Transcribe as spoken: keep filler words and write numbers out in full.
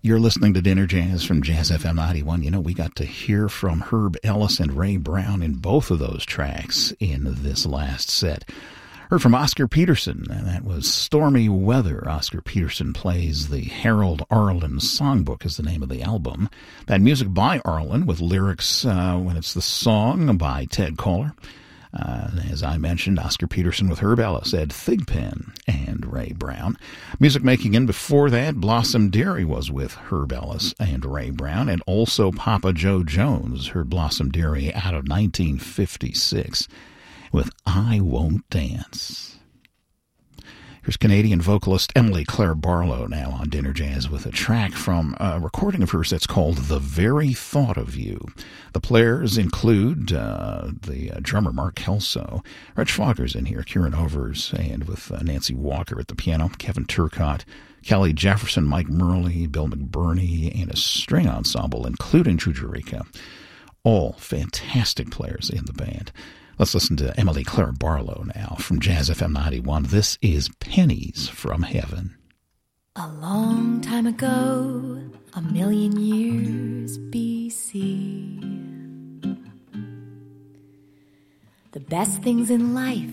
You're listening to Dinner Jazz from Jazz F M ninety-one. You know, we got to hear from Herb Ellis and Ray Brown in both of those tracks in this last set. Heard from Oscar Peterson, and that was Stormy Weather. Oscar Peterson plays the Harold Arlen Songbook is the name of the album. That music by Arlen with lyrics uh, when it's the song by Ted Koehler. Uh, as I mentioned, Oscar Peterson with Herb Ellis, Ed Thigpen, and Ray Brown. Music making in before that, Blossom Dearie was with Herb Ellis and Ray Brown, and also Papa Joe Jones heard Blossom Dearie out of nineteen fifty-six with I Won't Dance. Here's Canadian vocalist Emily Claire Barlow now on Dinner Jazz with a track from a recording of hers that's called The Very Thought of You. The players include uh, the uh, drummer Mark Kelso, Reg Fogger's in here, Kieran Overs, and with uh, Nancy Walker at the piano, Kevin Turcotte, Kelly Jefferson, Mike Murley, Bill McBurney, and a string ensemble, including Jujurika. All fantastic players in the band. Let's listen to Emily Claire Barlow now from Jazz F M ninety-one. This is Pennies from Heaven. A long time ago, a million years B C, the best things in life